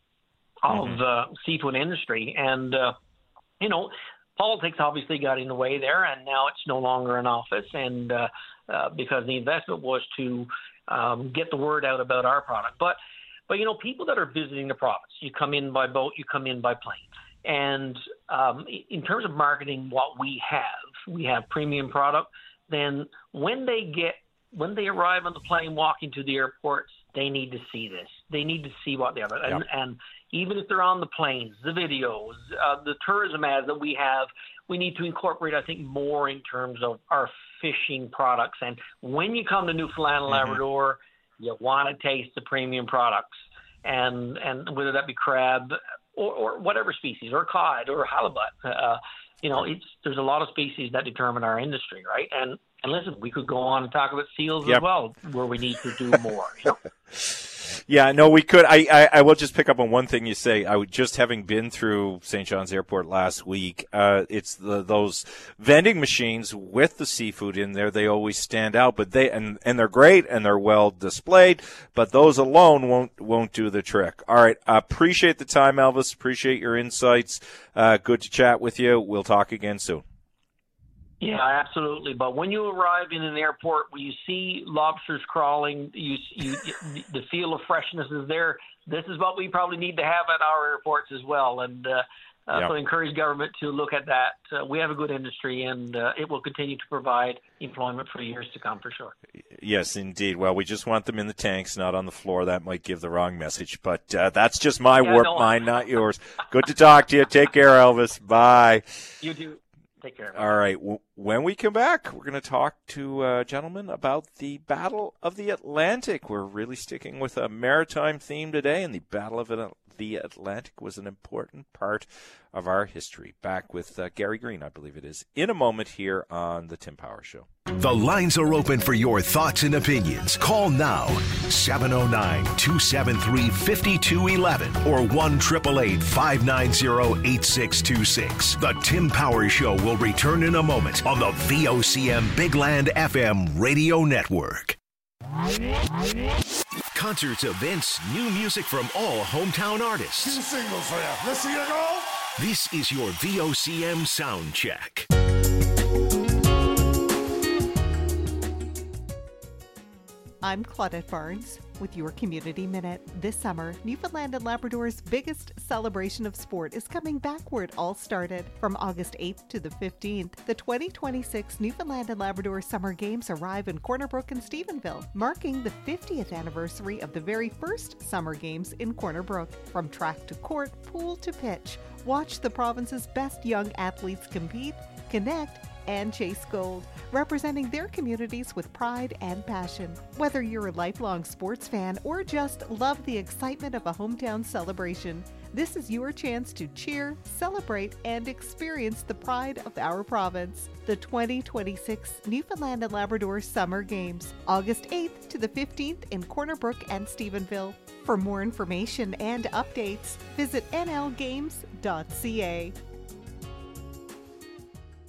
of the mm-hmm. uh, seafood industry. And, uh, you know, politics obviously got in the way there, and now it's no longer in office, and uh, uh, because the investment was to um, get the word out about our product. But, but, you know, people that are visiting the province, you come in by boat, you come in by plane. And um, in terms of marketing what we have, we have premium product. Then when they get when they arrive on the plane, walking to the airports, they need to see this. They need to see what they have. And, yep. and even if they're on the planes, the videos, uh, the tourism ads that we have, we need to incorporate, I think, more in terms of our fishing products. And when you come to Newfoundland and Labrador, mm-hmm. you want to taste the premium products. And and whether that be crab or, or whatever species, or cod or halibut, uh, you know, it's there's a lot of species that determine our industry, right? And and listen, we could go on and talk about seals yep. as well, where we need to do more. You know? Yeah, no, we could. I, I, I will just pick up on one thing you say. I would just having been through Saint John's Airport last week. Uh, it's the, those vending machines with the seafood in there. They always stand out, but they and, and they're great and they're well displayed. But those alone won't won't do the trick. All right, appreciate the time, Elvis. Appreciate your insights. Uh, good to chat with you. We'll talk again soon. Yeah, absolutely. But when you arrive in an airport where you see lobsters crawling, you, you, the feel of freshness is there. This is what we probably need to have at our airports as well. And uh, uh, yep. so I encourage government to look at that. Uh, we have a good industry, and uh, it will continue to provide employment for years to come, for sure. Yes, indeed. Well, we just want them in the tanks, not on the floor. That might give the wrong message. But uh, that's just my yeah, warped no. mind, not yours. Good to talk to you. Take care, Elvis. Bye. You too. Take care. All right. When we come back, we're going to talk to a gentleman about the Battle of the Atlantic. We're really sticking with a maritime theme today, and the Battle of the Atlantic was an important part of our history. Back with uh, Gary Green, I believe it is, in a moment here on The Tim Power Show. The lines are open for your thoughts and opinions. Call now, seven oh nine, two seven three, five two one one or one eight eight eight, five nine zero, eight six two six. The Tim Power Show will return in a moment on the V O C M Big Land F M radio network. Concerts, events, new music from all hometown artists. Two singles for you. Let's see you go. This is your V O C M sound check. I'm Claudette Barnes with your Community Minute. This summer, Newfoundland and Labrador's biggest celebration of sport is coming back where it all started. From August eighth to the fifteenth, the twenty twenty-six Newfoundland and Labrador Summer Games arrive in Corner Brook and Stephenville, marking the fiftieth anniversary of the very first Summer Games in Corner Brook. From track to court, pool to pitch, watch the province's best young athletes compete, connect, and chase gold, representing their communities with pride and passion. Whether you're a lifelong sports fan or just love the excitement of a hometown celebration, this is your chance to cheer, celebrate, and experience the pride of our province. The twenty twenty-six Newfoundland and Labrador Summer Games, August eighth to the fifteenth in Corner Brook and Stephenville. For more information and updates, visit n l games dot c a.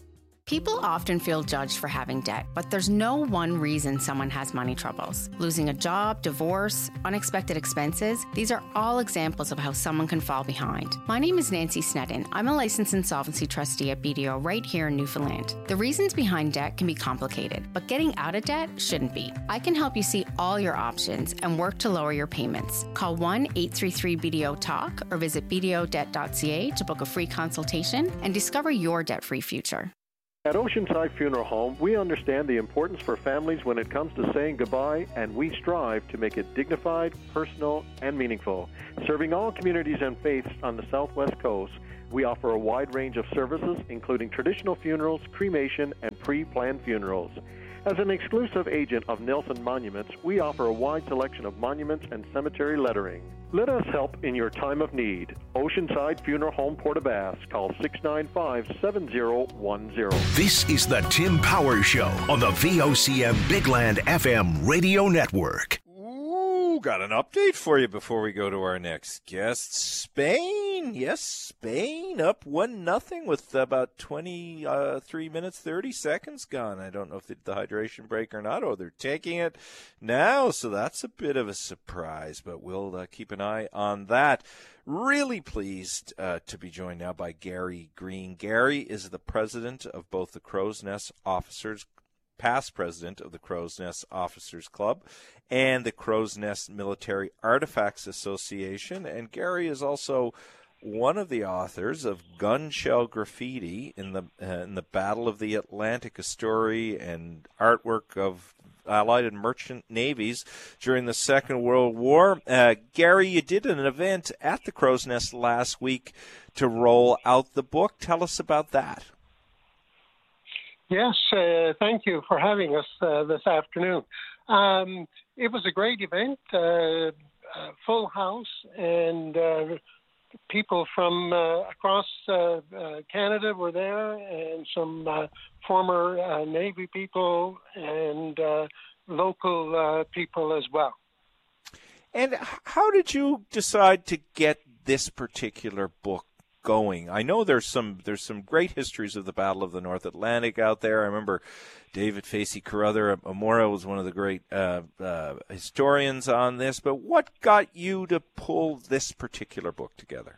People often feel judged for having debt, but there's no one reason someone has money troubles. Losing a job, divorce, unexpected expenses, these are all examples of how someone can fall behind. My name is Nancy Sneddon. I'm a licensed insolvency trustee at B D O right here in Newfoundland. The reasons behind debt can be complicated, but getting out of debt shouldn't be. I can help you see all your options and work to lower your payments. Call one eight three three B D O talk or visit b d o debt dot c a to book a free consultation and discover your debt-free future. At Oceanside Funeral Home, we understand the importance for families when it comes to saying goodbye, and we strive to make it dignified, personal, and meaningful. Serving all communities and faiths on the Southwest Coast, we offer a wide range of services, including traditional funerals, cremation, and pre-planned funerals. As an exclusive agent of Nelson Monuments, we offer a wide selection of monuments and cemetery lettering. Let us help in your time of need. Oceanside Funeral Home, Port-aux-Basques. Call six nine five, seven zero one zero. This is the Tim Powers Show on the V O C M Big Land F M radio network. Ooh, got an update for you before we go to our next guest. Spain, yes, Spain up one nothing with about twenty-three minutes, thirty seconds gone. I don't know if they did the hydration break or not. Oh, they're taking it now, so that's a bit of a surprise, but we'll uh, keep an eye on that. Really pleased uh, to be joined now by Gary Green. Gary is the president of both the Crow's Nest Officers past president of the Crow's Nest Officers Club and the Crow's Nest Military Artifacts Association. And Gary is also one of the authors of Gunshell Graffiti in the uh, in the Battle of the Atlantic, a story and artwork of Allied and merchant navies during the Second World War. Uh, Gary, you did an event at the Crow's Nest last week to roll out the book. Tell us about that. Yes, uh, thank you for having us uh, this afternoon. Um, it was a great event, uh, uh, full house, and uh, people from uh, across uh, uh, Canada were there, and some uh, former uh, Navy people and uh, local uh, people as well. And how did you decide to get this particular book going? I know there's some there's some great histories of the Battle of the North Atlantic out there. I remember David Facey Carruthers at Memorial was one of the great uh, uh, historians on this. But what got you to pull this particular book together?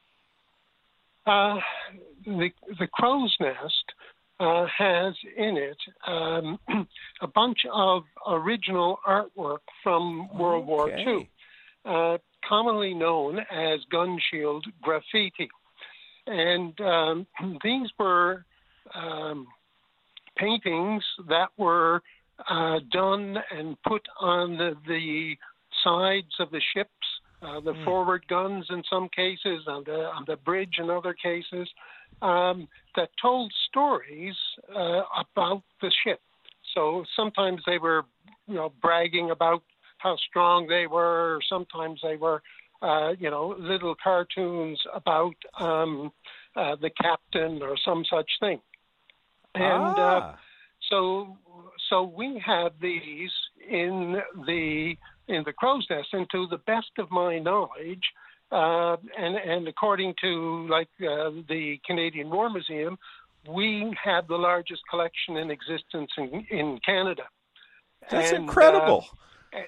Uh, the the Crow's Nest uh, has in it um, a bunch of original artwork from World okay. War Two, uh, commonly known as gun shield graffiti. And um, these were um, paintings that were uh, done and put on the, the sides of the ships, uh, the mm. forward guns in some cases, on the, on the bridge in other cases, um, that told stories uh, about the ship. So sometimes they were, you know, bragging about how strong they were, or sometimes they were Uh, you know, little cartoons about um, uh, the captain or some such thing. And ah. uh, so so we have these in the in the Crow's Nest, and to the best of my knowledge, uh, and, and according to like uh, the Canadian War Museum, we have the largest collection in existence in, in Canada. That's and, incredible. Uh,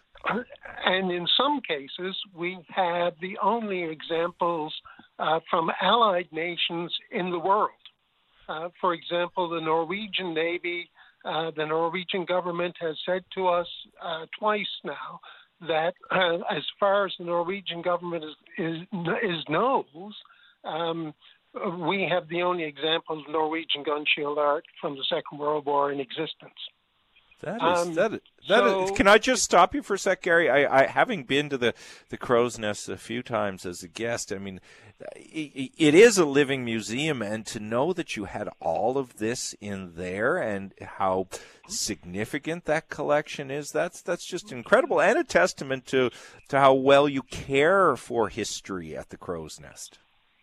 And in some cases, we have the only examples uh, from allied nations in the world. Uh, for example, the Norwegian Navy, uh, the Norwegian government has said to us uh, twice now that uh, as far as the Norwegian government is, is, is knows, um, we have the only example of Norwegian gun shield art from the Second World War in existence. That is, um, that is, that so, is, can I just stop you for a sec, Gary? I, I having been to the, the Crow's Nest a few times as a guest, I mean, it, it is a living museum, and to know that you had all of this in there and how significant that collection is, that's that's just incredible, and a testament to, to how well you care for history at the Crow's Nest.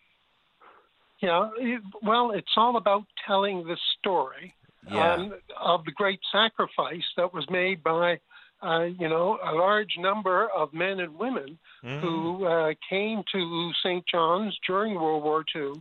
Yeah, it, well, it's all about telling the story. Yeah. Um, of the great sacrifice that was made by, uh, you know, a large number of men and women mm. who uh, came to Saint John's during World War Two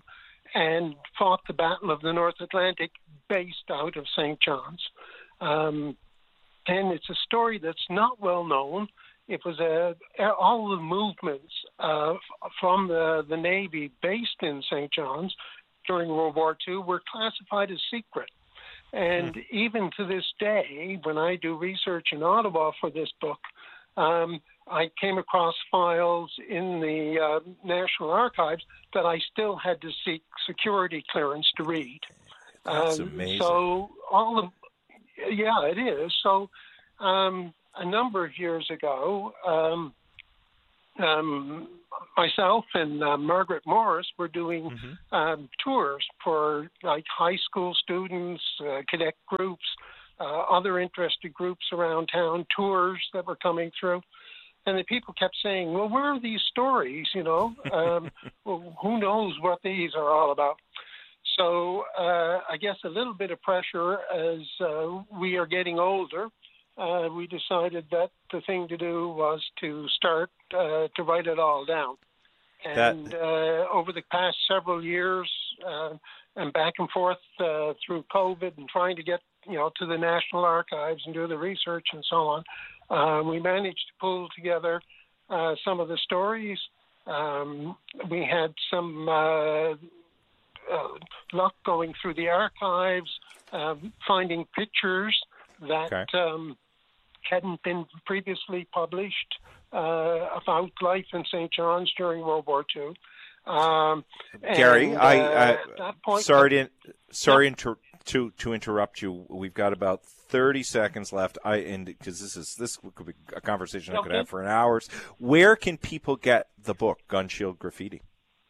and fought the Battle of the North Atlantic based out of Saint John's. Um, and it's a story that's not well known. It was a, all the movements uh, from the, the Navy based in Saint John's during World War Two were classified as secret. And mm. even to this day, when I do research in Ottawa for this book, um, I came across files in the uh, National Archives that I still had to seek security clearance to read. That's um, amazing. So all of, yeah, it is. So um, a number of years ago, um, um, myself and uh, Margaret Morris were doing mm-hmm. um, tours for like high school students, uh, cadet groups, uh, other interested groups around town, tours that were coming through. And the people kept saying, well, where are these stories, you know? Um, well, who knows what these are all about? So uh, I guess a little bit of pressure as uh, we are getting older. Uh, we decided that the thing to do was to start uh, to write it all down. And that... uh, over the past several years, uh, and back and forth uh, through COVID and trying to get, you know, to the National Archives and do the research and so on, uh, we managed to pull together uh, some of the stories. Um, we had some uh, uh, luck going through the archives, uh, finding pictures that okay. um, hadn't been previously published uh, about life in Saint John's during World War Two. Um, Gary, and, I, uh, I at that point, sorry to sorry yeah. inter, to to interrupt you. We've got about thirty seconds left. I and because this is this could be a conversation I okay. could have for an hours. Where can people get the book Gun Shield Graffiti?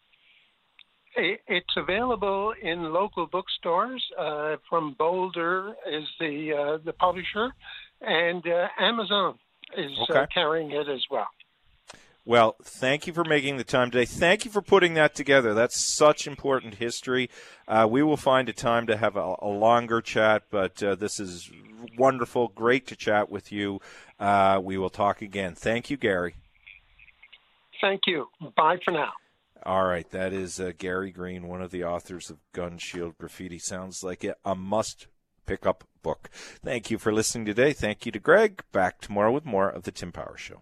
It's available in local bookstores. Uh, from Boulder is the uh, the publisher, and uh, Amazon is okay. uh, carrying it as well. Well, thank you for making the time today. Thank you for putting that together. That's such important history. Uh, we will find a time to have a, a longer chat, but uh, this is wonderful. Great to chat with you. Uh, we will talk again. Thank you, Gary. Thank you. Bye for now. All right. That is uh, Gary Green, one of the authors of Gun Shield Graffiti. Sounds like a, a must-pick-up book. Thank you for listening today. Thank you to Greg. Back tomorrow with more of The Tim Power Show.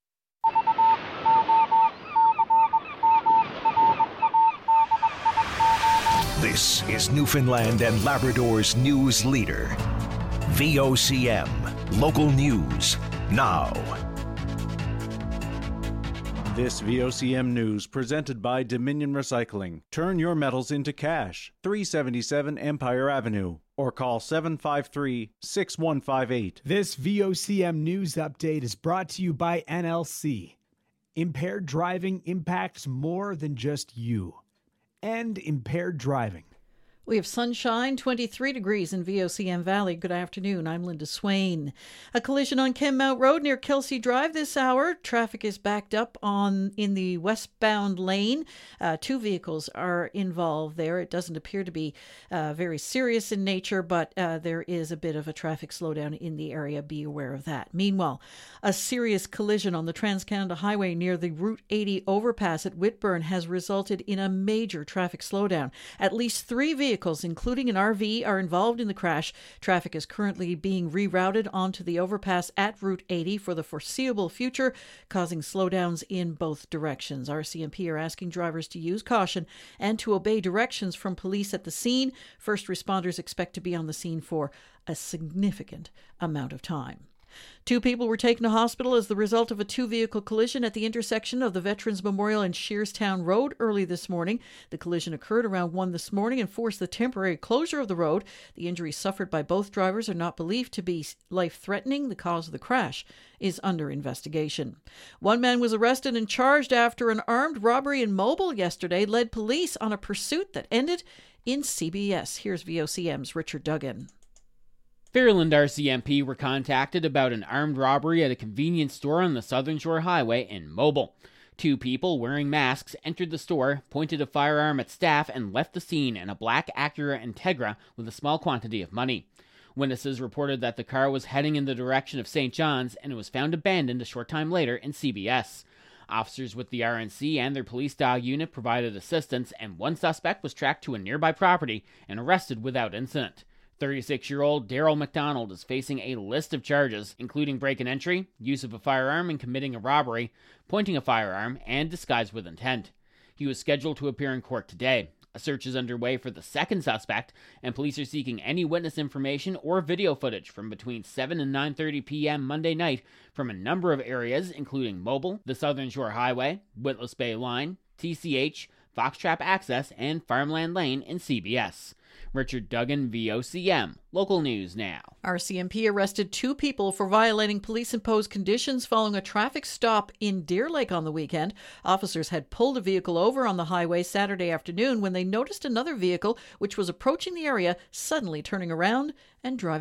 This is Newfoundland and Labrador's news leader. V O C M, local news, now. This V O C M news presented by Dominion Recycling. Turn your metals into cash. three seventy-seven Empire Avenue. Or call seven five three, six one five eight. This V O C M news update is brought to you by N L C. Impaired driving impacts more than just you. And impaired driving. We have sunshine, twenty-three degrees in V O C M Valley. Good afternoon. I'm Linda Swain. A collision on Kenmount Road near Kelsey Drive this hour. Traffic is backed up on in the westbound lane. Uh, two vehicles are involved there. It doesn't appear to be uh, very serious in nature, but uh, there is a bit of a traffic slowdown in the area. Be aware of that. Meanwhile, a serious collision on the Trans-Canada Highway near the Route eighty overpass at Whitburn has resulted in a major traffic slowdown. At least three vehicles Vehicles, including an R V, are involved in the crash. Traffic is currently being rerouted onto the overpass at Route eighty for the foreseeable future, causing slowdowns in both directions. R C M P are asking drivers to use caution and to obey directions from police at the scene. First responders expect to be on the scene for a significant amount of time. Two people were taken to hospital as the result of a two-vehicle collision at the intersection of the Veterans Memorial and Shearstown Road early this morning. The collision occurred around one this morning and forced the temporary closure of the road. The injuries suffered by both drivers are not believed to be life-threatening. The cause of the crash is under investigation. One man was arrested and charged after an armed robbery in Mobile yesterday led police on a pursuit that ended in C B S. Here's V O C M's Richard Duggan. Fairland R C M P were contacted about an armed robbery at a convenience store on the Southern Shore Highway in Mobile. Two people wearing masks entered the store, pointed a firearm at staff, and left the scene in a black Acura Integra with a small quantity of money. Witnesses reported that the car was heading in the direction of Saint John's, and it was found abandoned a short time later in C B S. Officers with the R N C and their police-style unit provided assistance, and one suspect was tracked to a nearby property and arrested without incident. thirty-six-year-old Daryl McDonald is facing a list of charges, including break and entry, use of a firearm in committing a robbery, pointing a firearm, and disguise with intent. He was scheduled to appear in court today. A search is underway for the second suspect, and police are seeking any witness information or video footage from between seven and nine thirty p.m. Monday night from a number of areas, including Mobile, the Southern Shore Highway, Witless Bay Line, T C H, Foxtrap Access, and Farmland Lane in C B S. Richard Duggan, V O C M. Local news now. R C M P arrested two people for violating police-imposed conditions following a traffic stop in Deer Lake on the weekend. Officers had pulled a vehicle over on the highway Saturday afternoon when they noticed another vehicle, which was approaching the area, suddenly turning around and driving